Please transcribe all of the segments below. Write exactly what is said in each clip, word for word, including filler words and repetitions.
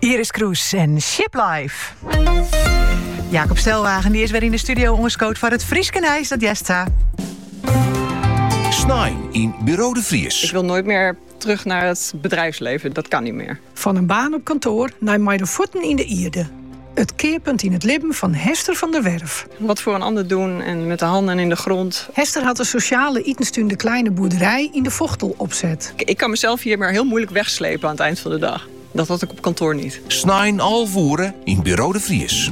Iris Kroes en Ship Life. Jacob Stelwagen die is weer in de studio ongescoot voor het Frieskenijs dat Jesta. Snijn in Bureau de Vries. Ik wil nooit meer terug naar het bedrijfsleven. Dat kan niet meer. Van een baan op kantoor naar mij de voeten in de ierde. Het keerpunt in het leven van Hester van der Werf. Wat voor een ander doen en met de handen in de grond. Hester had een sociale itenstunde kleine boerderij in de Vochtel opzet. Ik kan mezelf hier maar heel moeilijk wegslepen aan het eind van de dag. Dat had ik op kantoor niet. Snijn alvoeren in Bureau de Vries.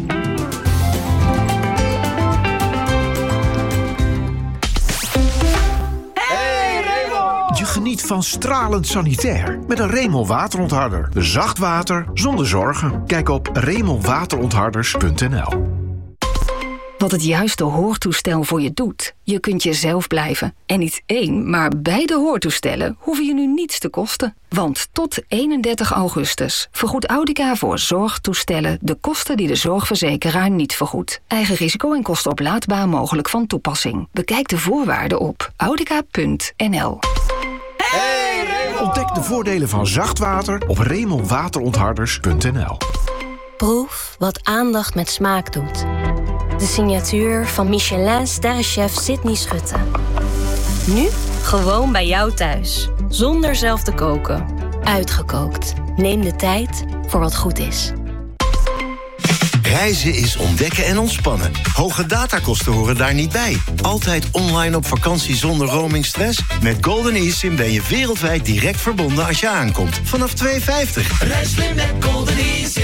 Je geniet van stralend sanitair met een Remel waterontharder. Zacht water zonder zorgen. Kijk op remel waterontharders punt n l. Wat het juiste hoortoestel voor je doet. Je kunt jezelf blijven. En niet één, maar beide hoortoestellen hoeven je nu niets te kosten. Want tot eenendertig augustus vergoedt Audica voor zorgtoestellen de kosten die de zorgverzekeraar niet vergoedt. Eigen risico en kosten oplaadbaar mogelijk van toepassing. Bekijk de voorwaarden op audica punt n l. Ontdek de voordelen van zacht water op remel waterontharders punt n l. Proef wat aandacht met smaak doet. De signatuur van Michelin-sterrenchef Sydney Schutte. Nu gewoon bij jou thuis. Zonder zelf te koken. Uitgekookt. Neem de tijd voor wat goed is. Reizen is ontdekken en ontspannen. Hoge datakosten horen daar niet bij. Altijd online op vakantie zonder roamingstress? Met Golden eSIM ben je wereldwijd direct verbonden als je aankomt. Vanaf twee euro vijftig. Reis mee met Golden eSIM.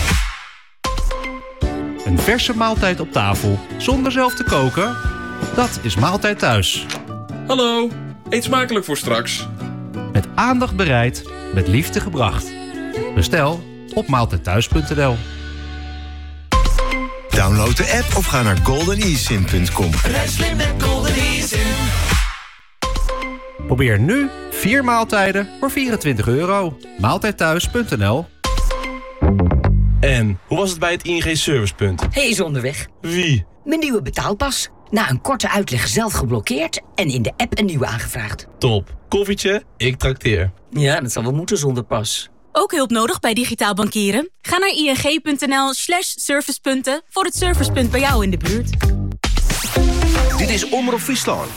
Een verse maaltijd op tafel, zonder zelf te koken? Dat is Maaltijd Thuis. Hallo, eet smakelijk voor straks. Met aandacht bereid, met liefde gebracht. Bestel op maaltijd thuis punt n l. Download de app of ga naar golden e sim punt com. Reis mee met Golden eSIM. Probeer nu vier maaltijden voor vierentwintig euro. maaltijd thuis punt n l. En hoe was het bij het I N G Servicepunt? Hij is onderweg. Wie? Mijn nieuwe betaalpas. Na een korte uitleg zelf geblokkeerd en in de app een nieuwe aangevraagd. Top. Koffietje, ik trakteer. Ja, dat zal wel moeten zonder pas. Ook hulp nodig bij digitaal bankieren? Ga naar ing punt n l slash servicepunten voor het servicepunt bij jou in de buurt. Dit is Omroep Friesland.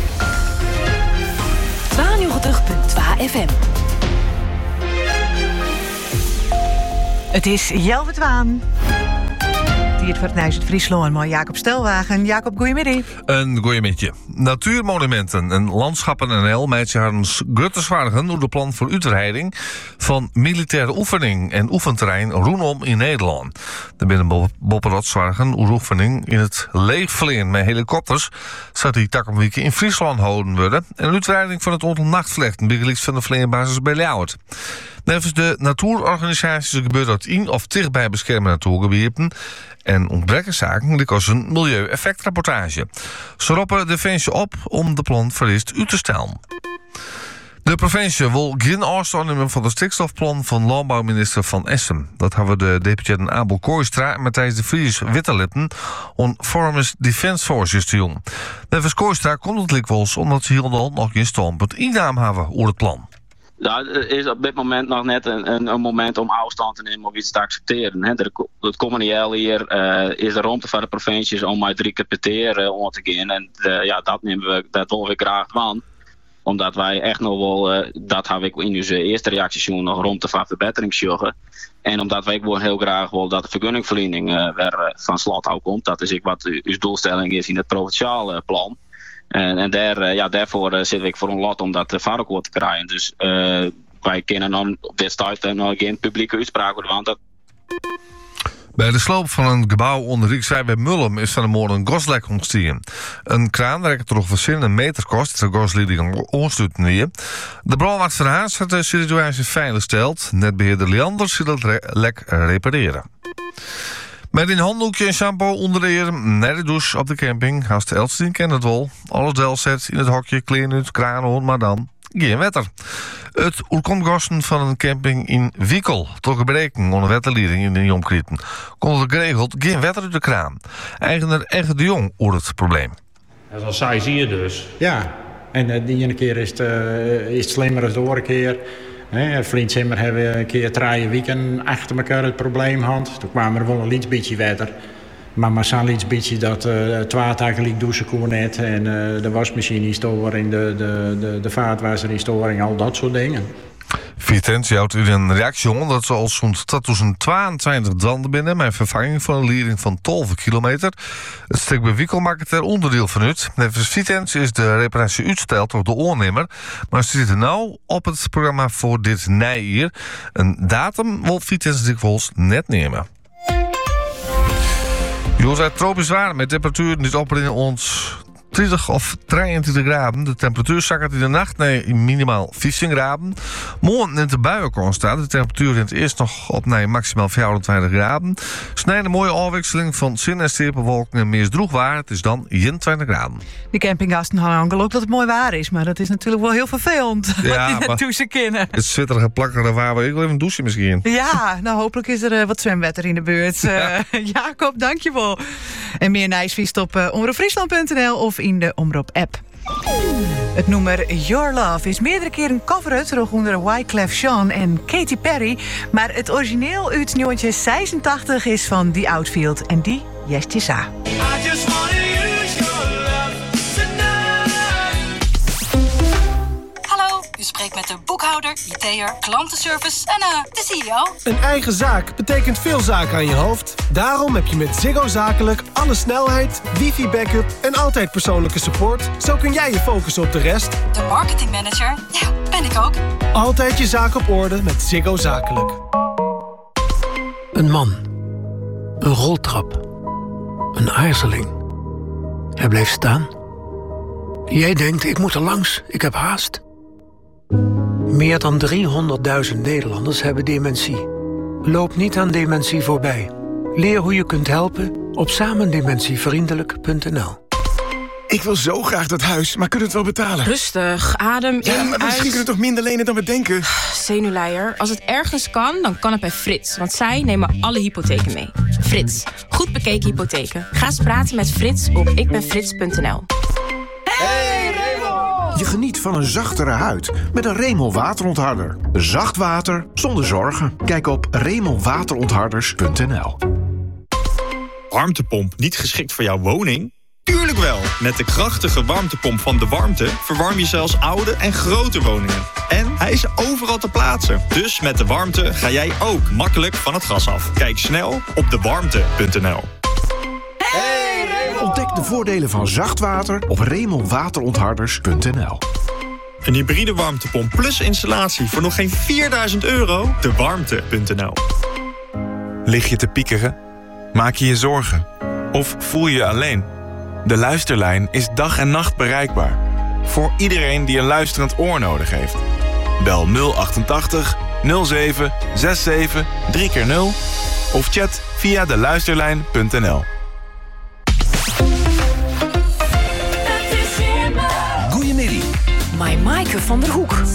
twaalf punt twee F M. Het is Jelve Twaan. Die het voor het Nijs het Friesland, maar Jacob Stelwagen. Jacob, goeiemiddag. Een goeiemiddag. Natuurmonumenten en landschappen N L meid zich aan Gutteswaardigen door de plan voor uitbreiding van militaire oefening en oefenterrein rondom in Nederland. De binnen Bopperotswaardigen oefening in het leegvliegen met helikopters zou die takkenweek in Friesland houden worden en een uitbreiding van het ontnachtvlechten begeleid van de vleenbasis bij Ljouwert. Nevens de natuurorganisaties gebeurt dat in of dichtbij beschermde natuurgebieden en ontbrekken zaken ligt als een milieueffectrapportage. Ze roepen Defensie op om de plan verliest uit te stellen. De provincie wil geen afstand nemen van het stikstofplan van landbouwminister Van Essen. Dat hebben de deputeerden Abel Kooistra en Matthijs de Vries Witterlippen on Foreign Defence Forces te doen. Nevens Kooistra komt het likwijls omdat ze helemaal nog geen standpunt inname hebben over het plan. Ja, het is op dit moment nog net een, een, een moment om afstand te nemen of iets te accepteren. Hè. Het communale hier uh, is de ruimte van de provincies om uit drie keer uh, om te gaan. En uh, ja, dat nemen we, dat willen we graag van. Omdat wij echt nog wel, uh, dat heb ik in onze eerste reactie nog ruimte van verbetering zoeken. En omdat wij gewoon heel graag willen dat de vergunningverlening uh, weer uh, van slot hou komt. Dat is ook wat uw doelstelling is in het provinciale uh, plan. En, en daar, ja, daarvoor uh, zit ik voor een lot om dat uh, vaarrakkoord te krijgen. Dus uh, wij kunnen dan op dit start nog geen publieke uitspraak worden. Want dat... Bij de sloop van een gebouw onder Rijksweg bij Mullum is van de morgen een gaslek ontstaan. Een kraan waar het toch voor een meter kost, de gasleiding onstuiten hier. De brandwacht van Haas had de situatie veilig stelt. Netbeheerder Leander zal het re- lek repareren. Met een handdoekje en shampoo onder de eer naar de douche op de camping. Haast de Elstien kent het wel. Alles del zet in het hokje, kleding uit, kraan, maar dan geen wetter. Het oerkomgasten van een camping in Wiekel tot gebreking onder wetterleiding in de Jomkrieten kon het geregeld geen wetter uit de kraan. Eigenaar Egge de Jong over het probleem. Dat is al saai zie je dus. Ja, en uh, die ene keer is het, uh, is het slimmer dan de andere keer. He, Vriend Zimmer hebben een keer drie weken achter elkaar het probleem gehad. Toen kwamen er wel een liets beetje verder. Maar maar zo'n liets beetje dat uh, twee dagen liep douchen kon net. En uh, de wasmachine in storing, de, de, de, de vaatwasser in storing, al dat soort dingen. Vitens houdt u een reactie om dat ze al zo'n tweeduizend tweeëntwintig dwanden binnen met vervanging van een liering van twaalf kilometer. Het stuk bij Wiekel maakt het er onderdeel van uit. Nevens Vitens is de reparatie uitgesteld door de oornemer, maar ze zitten nou op het programma voor dit najaar. Een datum wil Vitens dikwijls net nemen. Joos uit tropisch waar met temperatuur niet opbrengen ons twintig of drieëntwintig graden. De temperatuur zakkert in de nacht naar minimaal vijftien graden. Morgen in de buien staat. De temperatuur in het eerst nog op naar maximaal vierentwintig graden. Snijden een mooie afwisseling van zin- en stippenwolken en meer droeg waar. Het is dan eenentwintig graden. De campinggasten hadden ook dat het mooi waar is. Maar dat is natuurlijk wel heel vervelend. Ja, wat die naartoe ze kennen. Het zwitterige plakkere waar we ik wil even douchen misschien. Ja, nou hopelijk is er uh, wat zwemwetter in de buurt. Ja. Uh, Jacob, dankjewel. En meer Nijsviest op uh, omroep friesland punt n l of in de Omroep-app. Het nummer Your Love is meerdere keren covered door onder Wyclef Jean en Katy Perry. Maar het origineel uit negentien zesentachtig is van The Outfield. En die jest je sa. Hallo, u spreekt met de boekhouder, I T'er, klantenservice en uh, de C E O. Een eigen zaak betekent veel zaken aan je hoofd. Daarom heb je met Ziggo Zakelijk alle snelheid, wifi-backup en altijd persoonlijke support. Zo kun jij je focussen op de rest. De marketingmanager, ja, ben ik ook. Altijd je zaak op orde met Ziggo Zakelijk. Een man. Een roltrap. Een aarzeling. Hij bleef staan. Jij denkt, ik moet er langs, ik heb haast. Meer dan driehonderdduizend Nederlanders hebben dementie. Loop niet aan dementie voorbij. Leer hoe je kunt helpen op samendementievriendelijk punt n l. Ik wil zo graag dat huis, maar kunnen we het wel betalen? Rustig, adem in, ja, maar misschien uit. kunnen we toch minder lenen dan we denken? Zenuwleier, als het ergens kan, dan kan het bij Frits. Want zij nemen alle hypotheken mee. Frits, goed bekeken hypotheken. Ga eens praten met Frits op ikbenfrits punt n l. Hey, Remo! Je geniet van een zachtere huid met een Remo waterontharder. Zacht water zonder zorgen. Kijk op remo waterontharders punt n l. Warmtepomp niet geschikt voor jouw woning? Tuurlijk wel! Met de krachtige warmtepomp van De Warmte verwarm je zelfs oude en grote woningen. En hij is overal te plaatsen. Dus met De Warmte ga jij ook makkelijk van het gas af. Kijk snel op de warmte punt n l. Hey, Remo! Ontdek de voordelen van zacht water op remo waterontharders punt n l. Een hybride warmtepomp plus installatie voor nog geen vierduizend euro? de warmte punt n l. Lig je te piekeren? Maak je je zorgen? Of voel je je alleen? De Luisterlijn is dag en nacht bereikbaar. Voor iedereen die een luisterend oor nodig heeft. Bel nul achtentachtig nul zeven zevenenzestig drie keer nul of chat via de luisterlijn punt n l. Goedemiddag. My Maaike van der Hoek.